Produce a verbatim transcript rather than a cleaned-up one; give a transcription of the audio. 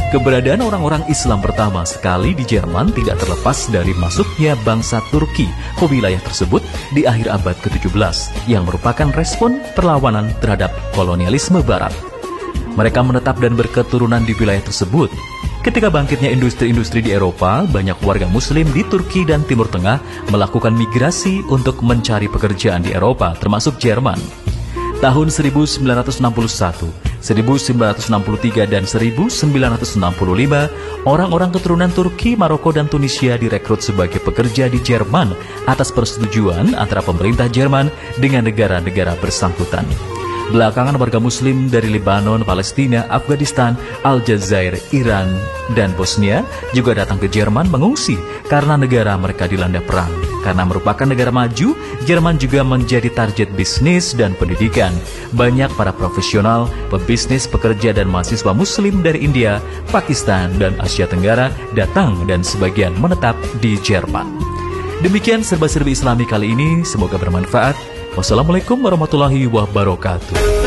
Keberadaan orang-orang Islam pertama sekali di Jerman tidak terlepas dari masuknya bangsa Turki ke wilayah tersebut di akhir abad ke tujuh belas, yang merupakan respon perlawanan terhadap kolonialisme Barat. Mereka menetap dan berketurunan di wilayah tersebut. Ketika bangkitnya industri-industri di Eropa, banyak warga Muslim di Turki dan Timur Tengah melakukan migrasi untuk mencari pekerjaan di Eropa, termasuk Jerman. Tahun seribu sembilan ratus enam puluh satu, seribu sembilan ratus enam puluh tiga, dan seribu sembilan ratus enam puluh lima, orang-orang keturunan Turki, Maroko, dan Tunisia direkrut sebagai pekerja di Jerman atas persetujuan antara pemerintah Jerman dengan negara-negara bersangkutan. Belakangan warga Muslim dari Lebanon, Palestina, Afghanistan, Aljazair, Iran, dan Bosnia juga datang ke Jerman mengungsi karena negara mereka dilanda perang. Karena merupakan negara maju, Jerman juga menjadi target bisnis dan pendidikan. Banyak para profesional, pebisnis, pekerja, dan mahasiswa Muslim dari India, Pakistan, dan Asia Tenggara datang dan sebagian menetap di Jerman. Demikian serba-serbi Islami kali ini, semoga bermanfaat. Wassalamualaikum warahmatullahi wabarakatuh.